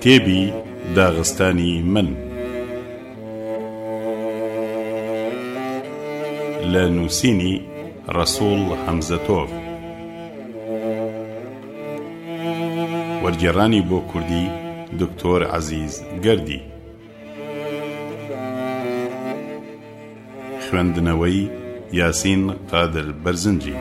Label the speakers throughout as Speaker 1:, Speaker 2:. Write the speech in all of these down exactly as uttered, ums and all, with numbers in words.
Speaker 1: کتێبی داغستانی من لە نووسینی ڕەسوڵ حەمزەتۆڤ، وەرگێڕانی بۆ کوردی دکتۆر عەزیز گەردی، خوێندنەوەی یاسین قادر بەرزنجی.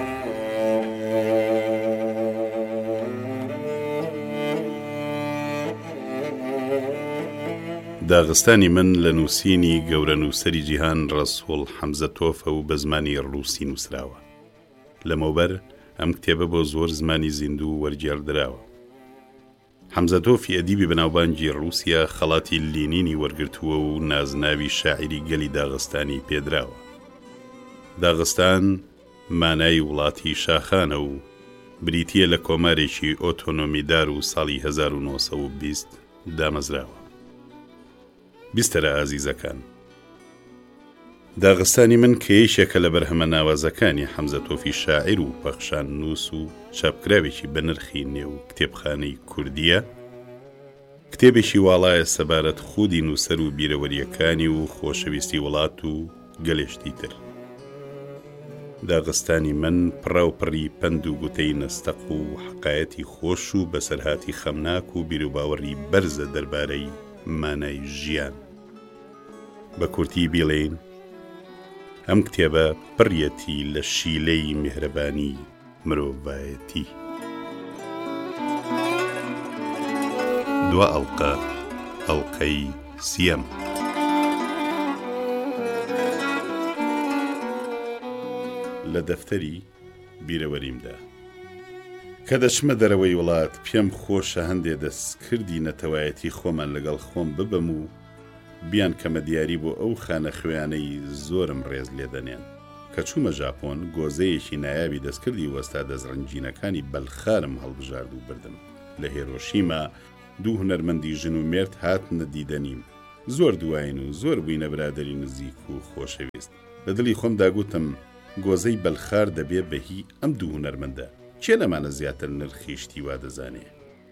Speaker 1: داغستانی من لە نووسینی گەورە نووسەری جیهان ڕەسوڵ حەمزەتۆڤە و بە زمانی ڕووسی نووسراوە. لەمەوبەر ئەم کتێبە بۆ زۆر زمانی زیندوو وەرگێڕدراوە. حەمزەتۆڤی ئەدیبی بەناوبانگی ڕووسیا خەڵاتی لێنینی وەرگرتووە و نازناوی شاعیری گەلی داغستانی پێدراوە. داغستان مانای وڵاتی شاخانە و بریتیە لە کۆمارێکی ئۆتۆنۆمیدار و ساڵی هەزار و نۆسەد و بیست دامەزراوە. بیستەرە ئازیزەکان، داغستانی من کەیەکێکە لە بەرهەمە ناوازەکانی حەمزەتۆڤی شاعیر و پەخشان نووس و چاپکراوێکی بە نرخی نێو کتێبخانەی کوردیە، کتێبێکی واڵایە سەبارەت خودی نووسەر و بیرەوەریەکانی و خۆشەویستی وڵات و گەلێشتی تر. داغستانی من پڕە و پڕی پەند و گوتەی نەستەق و حەقایەتی خۆش و بەسەرهاتی خەمناک و بیرروباوەڕی بەرزە دەربارەی مانای ژیان. بە کورتی بیڵێن ئەم کتێبە پڕیەتی لە شیلەی میهرەبانی مرۆڤایەتی. دوا ئەڵقە، ئەڵقەی سیەم. لە دەفتەری بیرەوەریمدا کە دەچمە دەرەوەی وڵات، پێم خۆشە هەندێ دەستکردی نەتەوایەتی خۆمان لەگەڵ خۆم ببەم و بیان کەمە دیاری بۆ ئەو خانە خوێنەی زۆرم ڕێز لێدەنێن. کە چوومە ژاپۆن، گۆزەیەکی نایابی دەستکردی وەستا دەستڕنجینەکانی بەلخارم هەڵبژارد و بردم. لە هێرۆشیما دوو هونەرمەندی ژن و مێرد هاتنە دیدەنیم. زۆر دوایین و زۆر بووینە برادەری نزیک و خۆشەویست. لە دڵی خۆمدا گوتم گۆزەی بەلخار دەبێ بەهی ئەم دوو هونەرمەندە. چێ لەمانە زیاتر نرخیشتی وا دەزانێ؟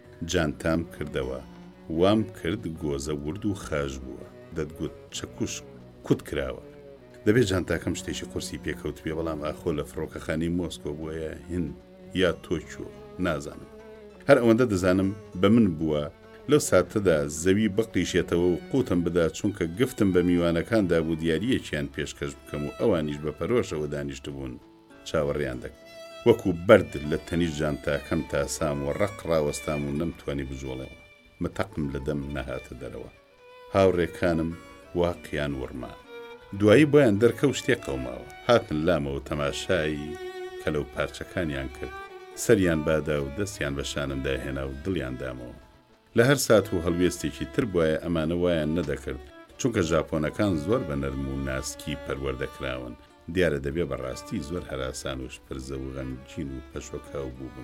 Speaker 1: جانتام کردەوە، وام کرد گۆزە ورد و خاش بووە. دەتگوت چەکوش کوت کراوە. دەبێت جانتاکەم شتێکی قورسی پێکەوت بێ، بەڵام ئاخۆ لە فڕۆکەخانی مۆسکۆ بووە یا هند یا تۆکیۆ نازانم. هەر ئەوەندە دەزانم بە من بووە لەو ساتەدا زەوی بەقیشێتەوە و قوتم بدا، چونکە گفتم بە میوانەکاندا بوو دیاریەکیان پێشکەش بکەم و ئەوانیش بە پەرۆشەوە دانیشت بوون چاوەڕێیان دەکەم. وەکو بەرد لە تەنیش جانتاکەم تاسام و ڕق ڕاوەستام و نەمتوانی بجۆڵەوە. متەقم لە دەم نەهاتە دەرەوە. هاوڕێکانم واقیان وڕما. دوایی بۆیان دەرکەوت شتێک قەوماوە. هاتن لامەوە تەماشایی کە لەو پارچەکانیان کرد. سەریان بادا و دەستیان بە شانمدا هێنا و دڵیان دامەوە. لە هەر سات و هەڵوێستێکی تر بواە ئەمانە وایان نەدەکرد، چونکە ژاپۆنەکان زۆر بە نەرم و ناسکی پەروەردەکراون. دیارە دەبێ بەڕاستی زۆر هەراسان و شپرزە و غەمگین و پەشۆکاو بووبم.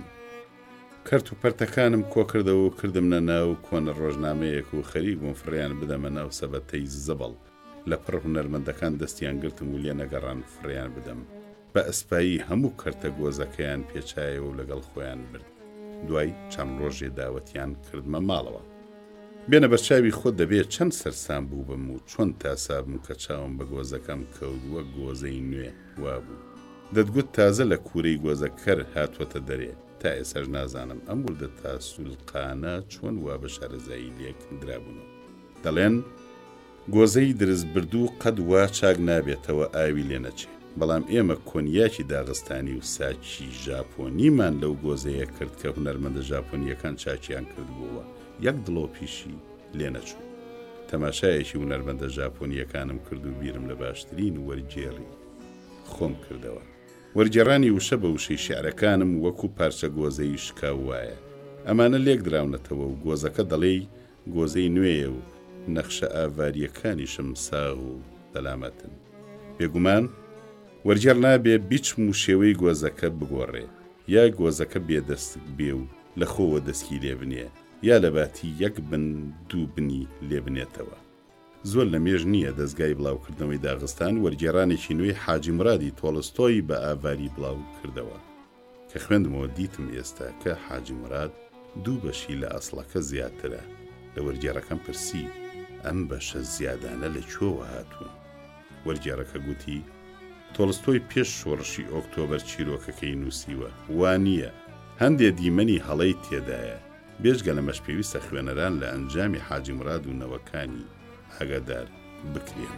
Speaker 1: کەرت و پەرتەکانم کۆ کردەوە و کردمنە ناو کۆنە ڕۆژنامەیەک و خەریک بووم فڕیان بدەمە ناو سەبەتەی زەبەڵ. لە پڕ هونەرمەندەکان دەستیان گرتم و لێ نەگەڕان فڕیان بدەم. بە ئەسپایی هەموو کەرتە گۆزەکەیان پێچایەوە و لەگەڵ خۆیان برد. دوای چەند ڕۆژێ داوەتیان کردمە ماڵەوە. بێنە بەرچاوی خۆت دەبێت چەند سەرسام بوو بم و چۆن تاسابم کە چاوم بە گۆزەکەم کەوتووە گۆزەی نوێ وابوو. دەتگوت تازە لە کوورەی گۆزەکەر هاتووەتە دەرێ. تا ئێسەش نازانم ئەم وردە تاسوولقانە چۆن وا بە شارەزایی لێک درابوونەوە. دەڵێن گۆزەی دروست بردوو قەد وا چاک نابێتەوە ئاوی لێ نەچێ. بەڵام ئێمە کۆنیاکی داغستانی و ساچی ژاپۆنیمان لەو گۆزەیە کرد کە هونەرمەندە ژاپۆنیەکان چاکیان کردبووە. یەک دڵۆ پیشی لێ نەچوو. تەماشایەکی هونەرمەندە ژاپۆنیەکانم کرد و بیرم لە باشترین وەرگێڕی خۆم کردەوە. وەرگێڕانی وشە بە وشەی شیعرەکانم وەکو پارچە گۆزەی شکاو وایە. ئەمانە لێک دراونەتەوە و گۆزەکە دەڵێ گۆزەی نوێیە و نەخشە ئاواریەکانیشم ساغ و دەلامەتن. بێگومان وەرگێڕ نابێ بیچم و شێوەی گۆزەکە بگۆڕێ، یا گۆزەکە بێدەست بێ و لە خۆوە دەستکی لێ بنێ، یا لە باتی یەک بن دوو بنی لێ بنێتەوە. زۆر لە مێژ نییە دەستگای بڵاوکردنەوەی داغستان وەرگێڕانێکی نوێی حاجی مرادی تۆڵستۆی بە ئاواری بڵاو کردەوە. کە خوێندمەوە دیتم ئێستا کە حاجی مراد دوو بەشی لە ئەسڵەکە زیاترە. لە وەرگێڕەکەم پرسی ئەم بەشە زیادانە لە کوێوە هاتوون. وەرگێڕەکە گوتی تۆڵستۆی پێش شۆڕشی ئۆکتۆبەر چیرۆکەکەی نووسیوە، وانییە هەندێ دیمەنی هەڵەی تێدایە، بێژگە لەمەش پێویستە خوێنەران لە ئەنجامی حاجی مراد و نەوەکانی ئاگادار بکرێن.